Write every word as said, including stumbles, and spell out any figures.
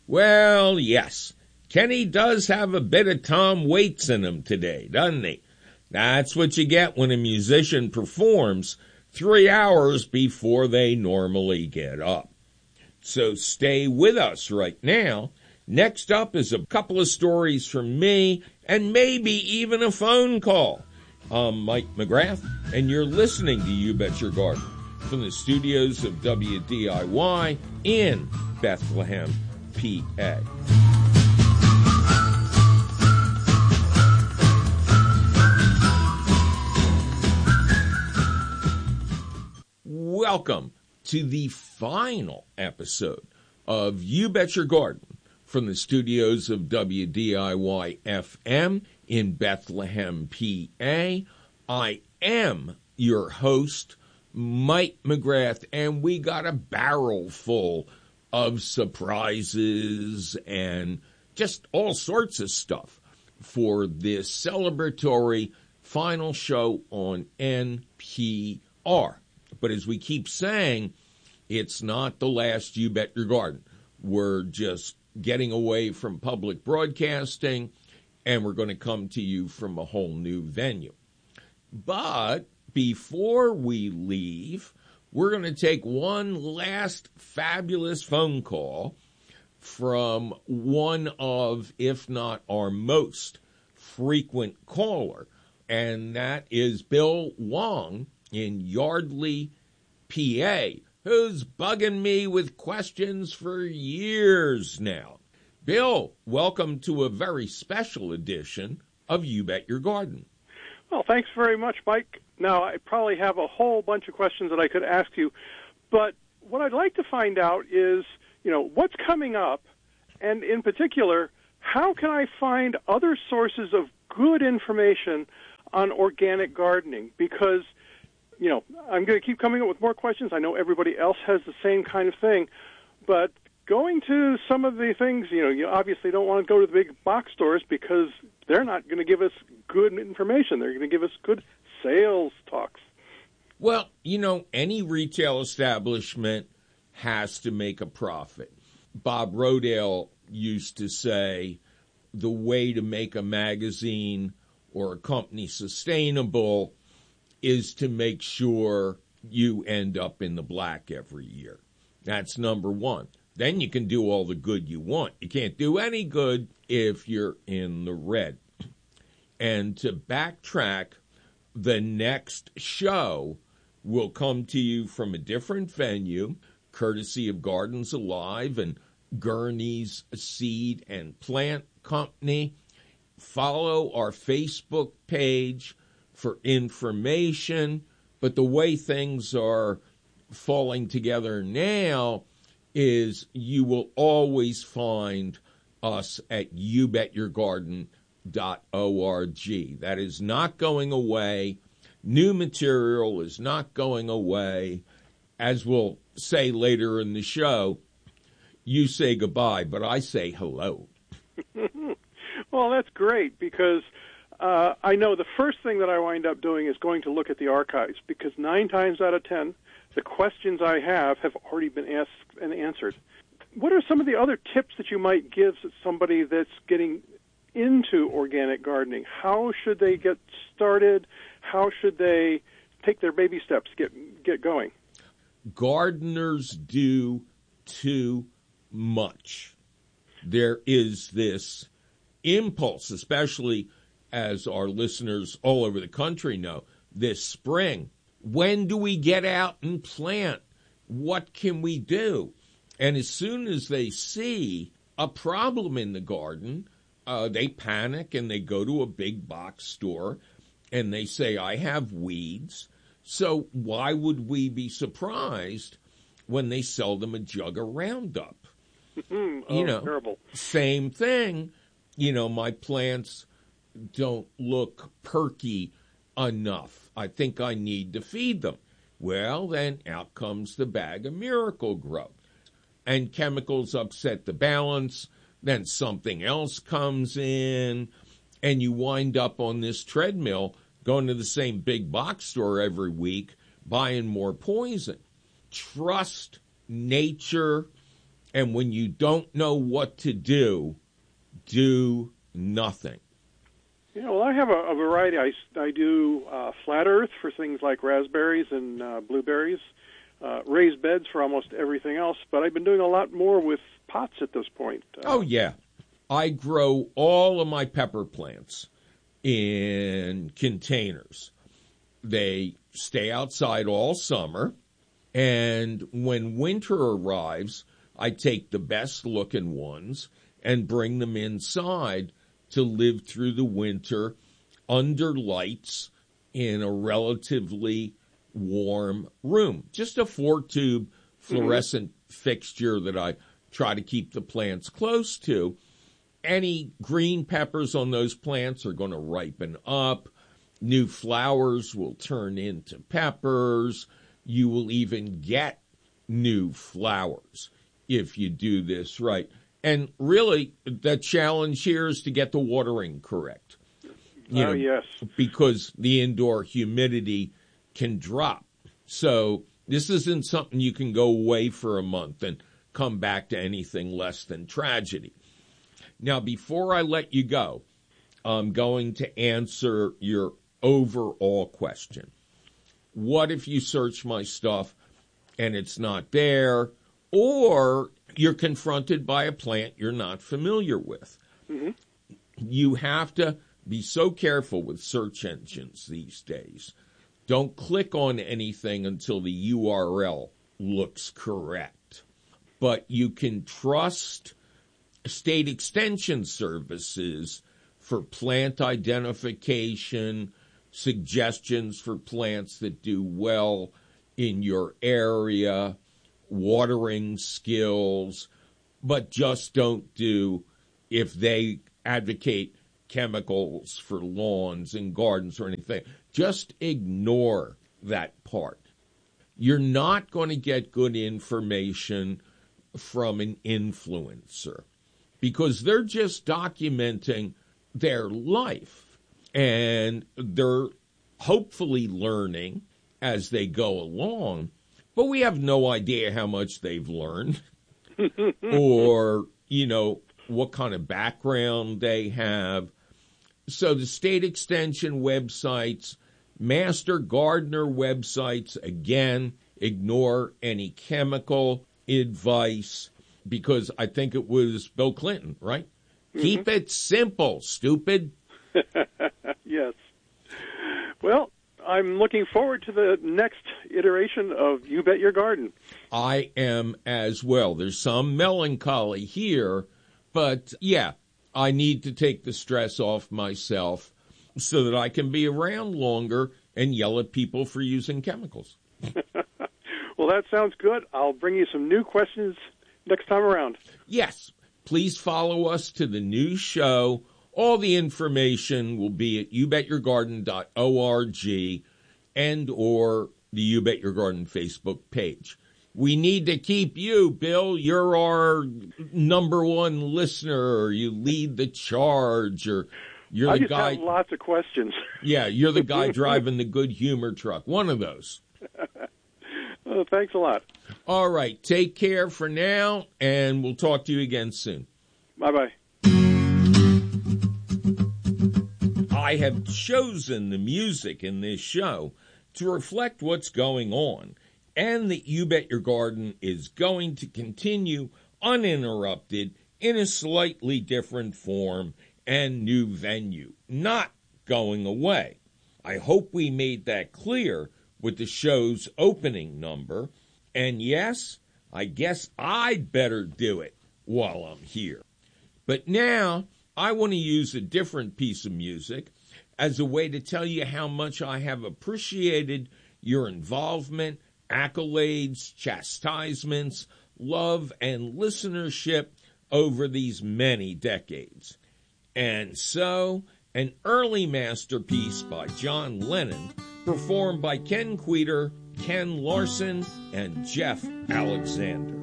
Well, yes, Kenny does have a bit of Tom Waits in him today, doesn't he? That's what you get when a musician performs three hours before they normally get up. So stay with us right now. Next up is a couple of stories from me and maybe even a phone call. I'm Mike McGrath, and you're listening to You Bet Your Garden from the studios of W D I Y in Bethlehem, P A. Welcome to the final episode of You Bet Your Garden from the studios of W D I Y F M in Bethlehem, P A. I am your host, Mike McGrath, and we got a barrel full of surprises and just all sorts of stuff for this celebratory final show on N P R. But as we keep saying, it's not the last You Bet Your Garden. We're just getting away from public broadcasting, and we're going to come to you from a whole new venue. But before we leave, we're going to take one last fabulous phone call from one of, if not our most frequent caller, and that is Bill Wong in Yardley, P A, who's bugging me with questions for years now. Bill, welcome to a very special edition of You Bet Your Garden. Well, thanks very much, Mike. Now, I probably have a whole bunch of questions that I could ask you, but what I'd like to find out is, you know, what's coming up, and in particular, how can I find other sources of good information on organic gardening? Because You know, I'm going to keep coming up with more questions. I know everybody else has the same kind of thing, but going to some of the things, you know, you obviously don't want to go to the big box stores because they're not going to give us good information. They're going to give us good sales talks. Well, you know, any retail establishment has to make a profit. Bob Rodale used to say the way to make a magazine or a company sustainable is to make sure you end up in the black every year. That's number one. Then you can do all the good you want. You can't do any good if you're in the red. And to backtrack, the next show will come to you from a different venue, courtesy of Gardens Alive and Gurney's Seed and Plant Company. Follow our Facebook page for information, but the way things are falling together now is you will always find us at you bet your garden dot org. That is not going away. New material is not going away. As we'll say later in the show, you say goodbye, but I say hello. Well, that's great because Uh, I know the first thing that I wind up doing is going to look at the archives because nine times out of ten, the questions I have have already been asked and answered. What are some of the other tips that you might give somebody that's getting into organic gardening? How should they get started? How should they take their baby steps, get get going? Gardeners do too much. There is this impulse, especially as our listeners all over the country know, this spring. When do we get out and plant? What can we do? And as soon as they see a problem in the garden, uh, they panic and they go to a big box store and they say, I have weeds. So why would we be surprised when they sell them a jug of Roundup? oh, you know, terrible. Same thing. You know, my plants don't look perky enough. I think I need to feed them. Well, then out comes the bag of Miracle-Gro. And chemicals upset the balance. Then something else comes in. And you wind up on this treadmill going to the same big box store every week, buying more poison. Trust nature And when you don't know what to do, do nothing. Yeah, well, I have a, a variety. I, I do uh, flat earth for things like raspberries and uh, blueberries, uh, raised beds for almost everything else, but I've been doing a lot more with pots at this point. Uh, oh, yeah. I grow all of my pepper plants in containers. They stay outside all summer, and when winter arrives, I take the best-looking ones and bring them inside to live through the winter under lights in a relatively warm room. Just a four-tube fluorescent mm-hmm. fixture that I try to keep the plants close to. Any green peppers on those plants are going to ripen up. New flowers will turn into peppers. You will even get new flowers if you do this right. And really, the challenge here is to get the watering correct. You oh, know, yes. Because the indoor humidity can drop. So this isn't something you can go away for a month and come back to anything less than tragedy. Now, before I let you go, I'm going to answer your overall question. What if you search my stuff and it's not there, or you're confronted by a plant you're not familiar with? Mm-hmm. You have to be so careful with search engines these days. Don't click on anything until the U R L looks correct. But you can trust state extension services for plant identification, suggestions for plants that do well in your area, watering skills, but just don't do if they advocate chemicals for lawns and gardens or anything. Just ignore that part. You're not going to get good information from an influencer because they're just documenting their life, and they're hopefully learning as they go along, but we have no idea how much they've learned or, you know, what kind of background they have. So the state extension websites, master gardener websites, again, ignore any chemical advice because I think it was Bill Clinton, right? Mm-hmm. Keep it simple, stupid. Yes. Well, I'm looking forward to the next iteration of You Bet Your Garden. I am as well. There's some melancholy here, but yeah, I need to take the stress off myself so that I can be around longer and yell at people for using chemicals. Well, that sounds good. I'll bring you some new questions next time around. Yes. Please follow us to the new show. All the information will be at you bet your garden dot org and or the You Bet Your Garden Facebook page. We need to keep you, Bill. You're our number one listener. You lead the charge. Or you're I the just guy. have lots of questions. Yeah, you're the guy driving the good humor truck. One of those. Oh, thanks a lot. All right. Take care for now, and we'll talk to you again soon. Bye-bye. I have chosen the music in this show to reflect what's going on, and that You Bet Your Garden is going to continue uninterrupted in a slightly different form and new venue, not going away. I hope we made that clear with the show's opening number, and yes, I guess I'd better do it while I'm here. But now, I want to use a different piece of music as a way to tell you how much I have appreciated your involvement, accolades, chastisements, love, and listenership over these many decades. And so, an early masterpiece by John Lennon, performed by Ken Queter, Ken Larson, and Jeff Alexander.